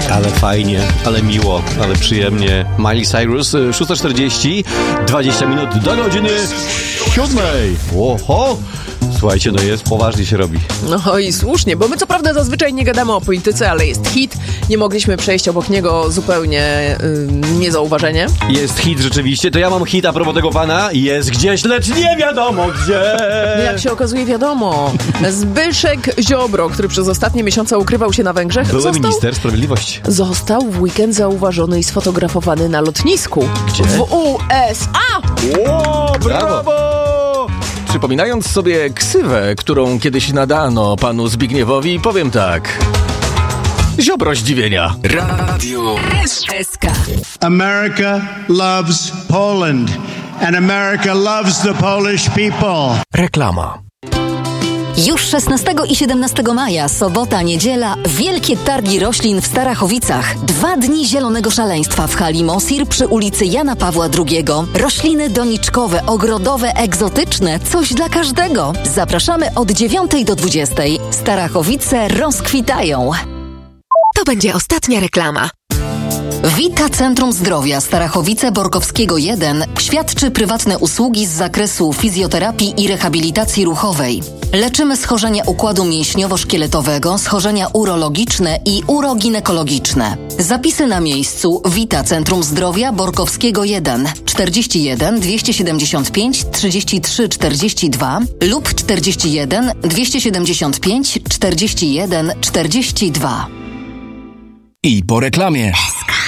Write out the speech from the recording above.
Ale fajnie, ale miło, ale przyjemnie. Miley Cyrus, 6:40, 20 minut do godziny 7. Oho! Słuchajcie, no jest, poważnie się robi. No i słusznie, bo my co prawda zazwyczaj nie gadamy o polityce, ale jest hit. Nie mogliśmy przejść obok niego zupełnie niezauważenie. Jest hit rzeczywiście, to ja mam hit a propos tego pana. Jest gdzieś, lecz nie wiadomo gdzie. Jak się okazuje, wiadomo. Zbyszek Ziobro, który przez ostatnie miesiące ukrywał się na Węgrzech, Były minister sprawiedliwości. Został w weekend zauważony i sfotografowany na lotnisku. Gdzie? W USA! O, brawo! Przypominając sobie ksywę, którą kiedyś nadano panu Zbigniewowi, powiem tak. Ziobro zdziwienia. Radio SK. America loves Poland, and America loves the Polish people. Reklama. Już 16 i 17 maja, sobota, niedziela, wielkie targi roślin w Starachowicach. 2 dni zielonego szaleństwa w hali Mosir przy ulicy Jana Pawła II. Rośliny doniczkowe, ogrodowe, egzotyczne, coś dla każdego. Zapraszamy od 9 do 20. Starachowice rozkwitają. To będzie ostatnia reklama. Vita Centrum Zdrowia Starachowice Borkowskiego 1 świadczy prywatne usługi z zakresu fizjoterapii i rehabilitacji ruchowej. Leczymy schorzenia układu mięśniowo-szkieletowego, schorzenia urologiczne i uroginekologiczne. Zapisy na miejscu Vita Centrum Zdrowia Borkowskiego 1 41 275 33 42 lub 41 275 41 42. i po reklamie.